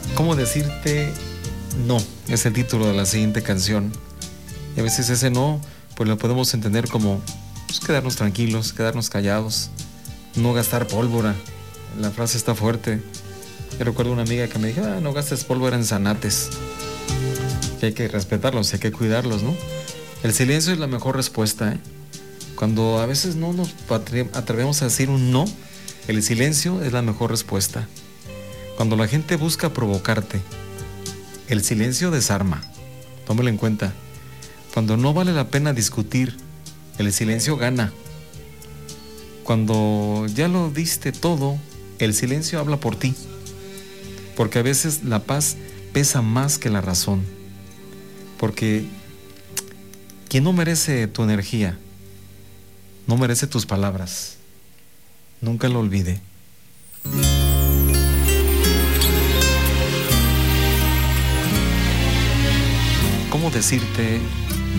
¿Cómo decirte no? Es el título de la siguiente canción. Y a veces ese no, pues lo podemos entender como pues, quedarnos tranquilos, quedarnos callados, no gastar pólvora. La frase está fuerte. Yo recuerdo una amiga que me dijo, no gastes pólvora en zanates. Que hay que respetarlos, hay que cuidarlos, ¿no? El silencio es la mejor respuesta, ¿eh? Cuando a veces no nos atrevemos a decir un no, el silencio es la mejor respuesta. Cuando la gente busca provocarte, el silencio desarma. Tómalo en cuenta. Cuando no vale la pena discutir, el silencio gana. Cuando ya lo diste todo, el silencio habla por ti. Porque a veces la paz pesa más que la razón. Porque quien no merece tu energía, no merece tus palabras. Nunca lo olvide. ¿Cómo decirte